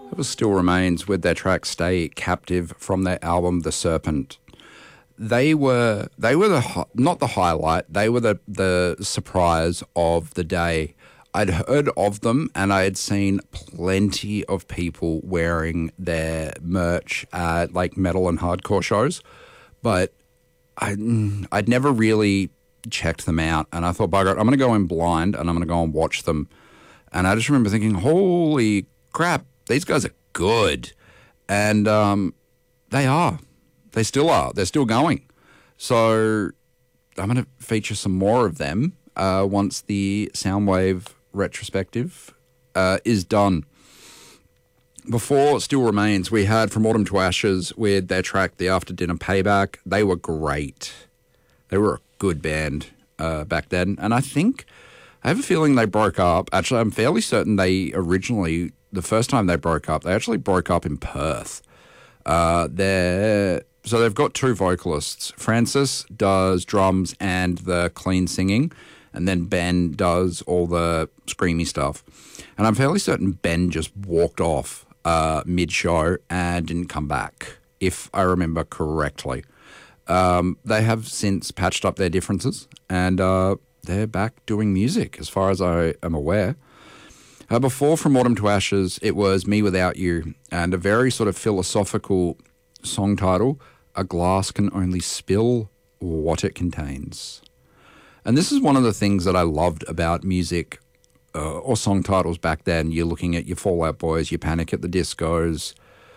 It was Still Remains with their track "Stay Captive" from their album "The Serpent." They were not the highlight. They were the surprise of the day. I'd heard of them and I had seen plenty of people wearing their merch at like metal and hardcore shows, but I'd never really checked them out. And I thought, bugger it, I'm going to go in blind and I'm going to go and watch them. And I just remember thinking, holy crap, these guys are good. And they are. They still are. They're still going. So I'm going to feature some more of them once the Soundwave retrospective is done. Before Still Remains, we had From Autumn to Ashes with their track The After Dinner Payback. They were great. They were a good band back then. And I have a feeling they broke up. Actually, I'm fairly certain they originally, the first time they broke up, they actually broke up in Perth. So they've got two vocalists. Francis does drums and the clean singing, and then Ben does all the screamy stuff. And I'm fairly certain Ben just walked off mid-show and didn't come back, if I remember correctly. They have since patched up their differences, and they're back doing music, as far as I am aware. Before From Autumn to Ashes, it was Me Without You, and a very sort of philosophical song title, A Glass Can Only Spill What It Contains. And this is one of the things that I loved about music or song titles back then. You're looking at your Fall Out Boys, your Panic at the Discos.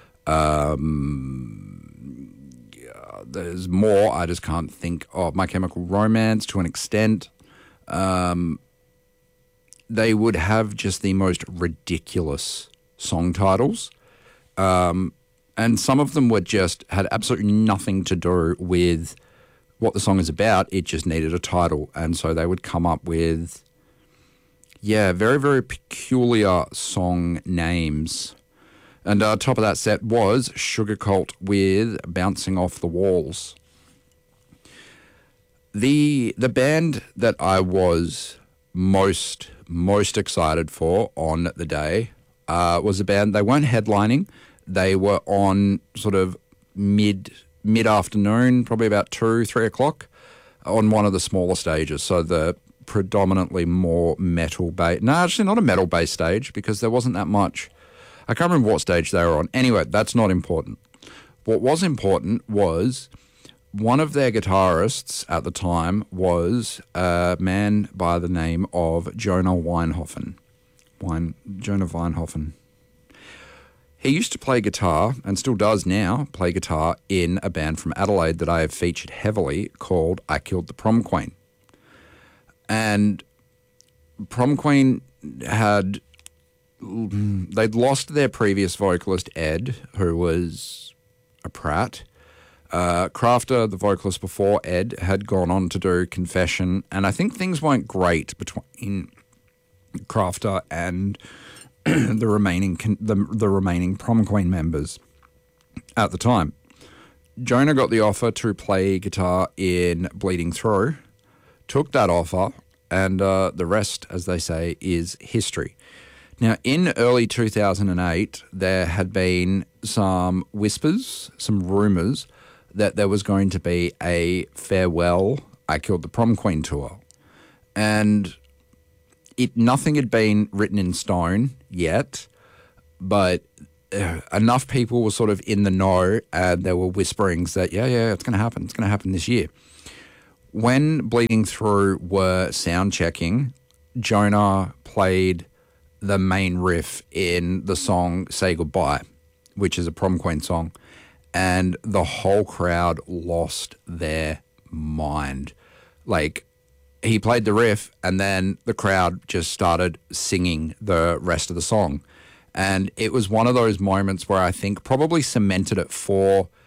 There's more. I just can't think of My Chemical Romance to an extent. They would have just the most ridiculous song titles. And some of them had absolutely nothing to do with what the song is about. It just needed a title. And so they would come up with, very, very peculiar song names. And top of that set was Sugar Cult with Bouncing Off the Walls. The band that I was most excited for on the day was a band. They weren't headlining. They were on sort of mid-afternoon, probably about 2-3 o'clock, on one of the smaller stages. So the predominantly more metal-based... No, actually not a metal-based stage, because there wasn't that much. I can't remember what stage they were on. Anyway, that's not important. What was important was one of their guitarists at the time was a man by the name of Jonah Weinhofen. Jonah Weinhofen. He used to play guitar, and still does now, play guitar in a band from Adelaide that I have featured heavily called I Killed the Prom Queen. And Prom Queen they'd lost their previous vocalist, Ed, who was a prat. Crafter, the vocalist before Ed, had gone on to do Confession, and I think things weren't great between Crafter and the remaining Prom Queen members at the time. Jonah got the offer to play guitar in Bleeding Through, took that offer, and the rest, as they say, is history. Now, in early 2008, there had been some whispers, some rumours, that there was going to be a farewell I Killed the Prom Queen tour. And nothing had been written in stone yet, but enough people were sort of in the know, and there were whisperings that, it's going to happen. It's going to happen this year. When Bleeding Through were sound checking, Jonah played the main riff in the song Say Goodbye, which is a Prom Queen song, and the whole crowd lost their mind. Like, he played the riff, and then the crowd just started singing the rest of the song. And it was one of those moments where I think probably cemented it for